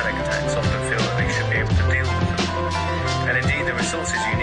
panic attacks often feel that they should be able to deal with them. And indeed, the resources you